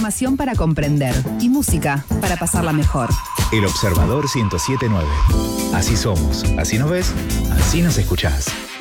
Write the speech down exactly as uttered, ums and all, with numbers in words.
Información para comprender y música para pasarla mejor. El Observador ciento siete punto nueve. Así somos, así nos ves, así nos escuchás.